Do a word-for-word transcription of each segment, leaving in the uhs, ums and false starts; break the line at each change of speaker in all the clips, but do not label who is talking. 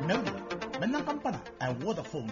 melodi menang kampana a Vodafone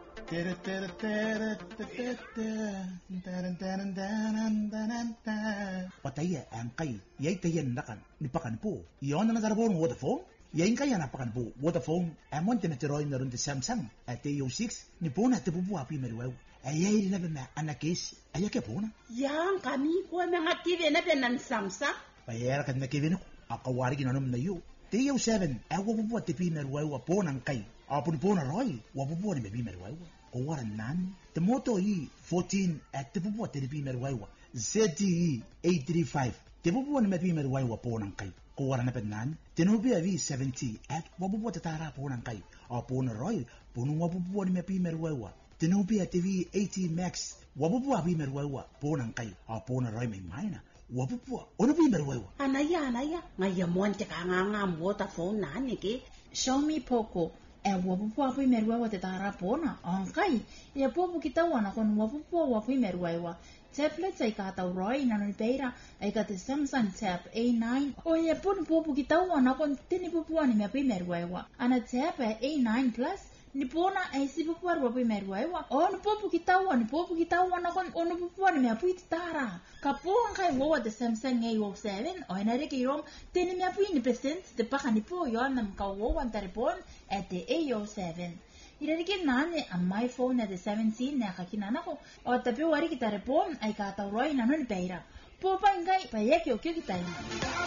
Pataya ang kay yay tayan nakan ni pakan po yon na darabon Vodafone yain kaya napakan po Vodafone amon tinatiroy na ron di Samsung at A O six ni po na tibubu api meruwaw ayay na na anakis ayake po na
yang kami ko mga T V na benan Samsung
payera kad na kivino akawari ginanom na yu T O seven awo po at tipi meruwaw po nang kay apun po na roy wapo ni mebi meruwaw o waran nan temoto yi fourteen at tibubu at tipi meruwaw Z T E eight thirty-five tibubu ni mebi meruwaw po nang kay ko waran na pednan tenubia V seventy at wapo tatara po nang kay apo na roy puno wapo ni mebi meruwaw tenubia T V eighty Max wapo abi meruwaw po nang kay apo na roy may maina wapo ono bi meruwaw
anaya anaya ngaya monte ka nga nga Vodafone na ni ke
Xiaomi Poco e wapo abi meruwaw te tara po na angkai ya popo kita wana kon wapo abi meruwaw tablet ay kataw roy na nipera ay kata Samsung Tab A nine o ya pun popo kita wana kon tinipupuan ni mepi meruwaw ana Tab A nine Plus ni pona ay sipupuar wapi meruwaw o ni popo kita wana ni popo kita wana kon ono pupuan ni mepi tara kapuan kay wawa de Samsung A O seven o na reki rom tini mepi ni present de paka ni po yon nam ka wawan taripon at the A O seven irarikin nane ang my phone na the seventeen na kakinana ko o tapi wari kita repon ay kataw roy na nun peira po pa ingay payek yo kyo kita